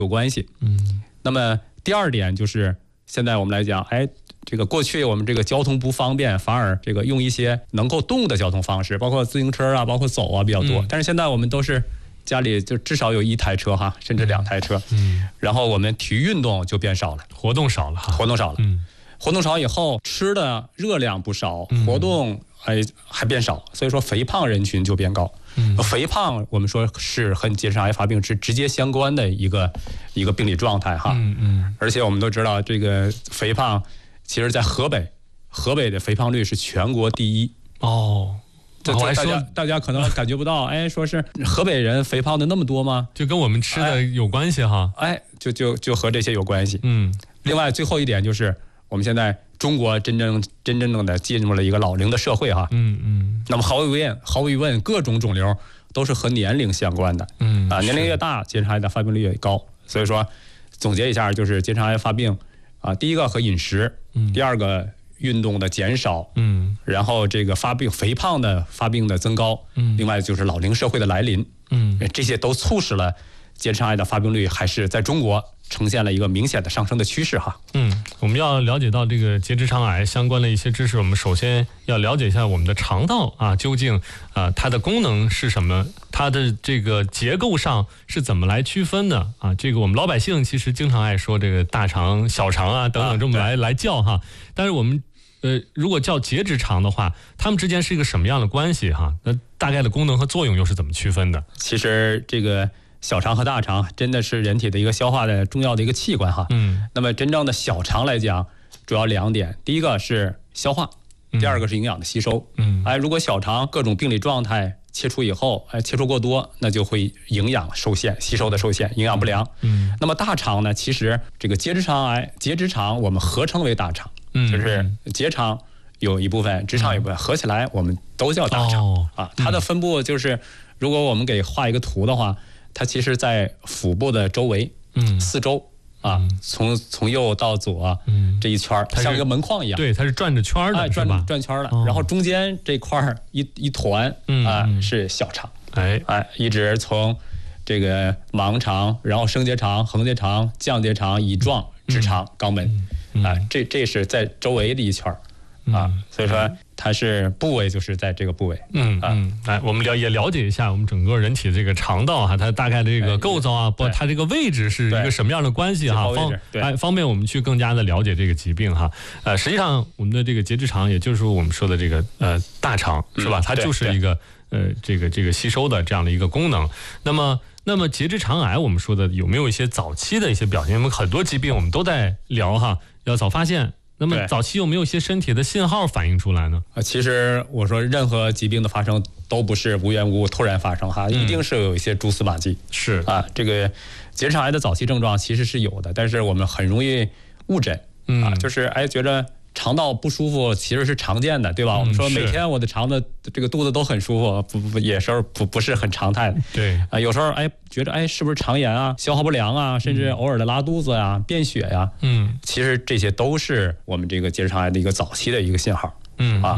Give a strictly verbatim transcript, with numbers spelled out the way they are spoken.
有关系。嗯，那么第二点就是现在我们来讲，哎，这个过去我们这个交通不方便，反而这个用一些能够动的交通方式，包括自行车啊，包括走啊比较多。嗯、但是现在我们都是家里就至少有一台车哈，甚至两台车。嗯，然后我们体育运动就变少了， 活动少了哈， 活动少了。嗯，活动少以后，吃的热量不少，活动还还变少，所以说肥胖人群就变高。嗯，肥胖我们说是和结直肠癌发病是直接相关的一个一个病理状态哈。嗯嗯。而且我们都知道，这个肥胖，其实在河北，河北的肥胖率是全国第一。哦。这大家大家可能感觉不到，哎，说是河北人肥胖的那么多吗？ 就跟我们吃的有关系哈。 哎，就就就和这些有关系。嗯。另外，最后一点就是，我们现在中国真正真正的进入了一个老龄的社会哈。嗯嗯。那么毫无疑问，毫无疑问，各种肿瘤都是和年龄相关的。嗯。啊，年龄越大，结肠癌的发病率越高。所以说，总结一下，就是结肠癌发病啊，第一个和饮食，嗯，第二个运动的减少，嗯，然后这个发病肥胖的发病的增高，嗯，另外就是老龄社会的来临，嗯，这些都促使了结肠癌的发病率还是在中国呈现了一个明显的上升的趋势哈。 嗯，我们要了解到这个结直肠癌相关的一些知识，我们首先要了解一下我们的肠道啊，究竟啊它的功能是什么，它的这个结构上是怎么来区分的啊？这个我们老百姓其实经常爱说这个大肠、小肠啊等等这么来、啊、来叫哈，但是我们呃如果叫结直肠的话，它们之间是一个什么样的关系哈？那大概的功能和作用又是怎么区分的？ 其实这个小肠和大肠真的是人体的一个消化的重要的一个器官哈。嗯。那么真正的小肠来讲，主要两点，第一个是消化，第二个是营养的吸收。嗯。哎，如果小肠各种病理状态切除以后，哎，切除过多，那就会营养受限，吸收的受限，营养不良。嗯。那么大肠呢，其实这个结直肠癌，结直肠我们合称为大肠，嗯，就是结肠有一部分，直肠有一部分，合起来我们都叫大肠。哦。啊，它的分布就是，如果我们给画一个图的话，它其实在腹部的周围，嗯，四周啊，从从右到左，嗯，这一圈像一个门框一样， 对，它是转着圈的， 哎，转转圈的。哦、然后中间这块一一团啊是小肠，哎哎，一直从这个盲肠，然后升结肠、横结肠、降结肠、乙状、直肠、肛门，啊，这这是在周围的一圈啊，所以说它是部位就是在这个部位。 嗯嗯，来，我们了也了解一下我们整个人体这个肠道哈，它大概的这个构造啊，不，它这个位置是一个什么样的关系哈，方哎方便我们去更加的了解这个疾病哈。呃，实际上我们的这个结直肠，也就是我们说的这个呃大肠是吧？它就是一个呃这个这个吸收的这样的一个功能。那么那么结直肠癌我们说的有没有一些早期的一些表现？因为很多疾病我们都在聊哈，要早发现。那么早期有没有一些身体的信号反映出来呢？ 啊，其实我说任何疾病的发生都不是无缘无故突然发生哈，嗯、一定是有一些蛛丝马迹。是啊，这个结直肠癌的早期症状其实是有的，但是我们很容易误诊。嗯、啊，就是哎觉着肠道不舒服其实是常见的，对吧？嗯、我们说每天我的肠子这个肚子都很舒服，不不也是不不是很常态的。对啊，有时候哎觉得哎是不是肠炎啊、消化不良啊，甚至偶尔的拉肚子呀、啊、便血呀、啊，嗯，其实这些都是我们这个结直肠癌的一个早期的一个信号。嗯啊。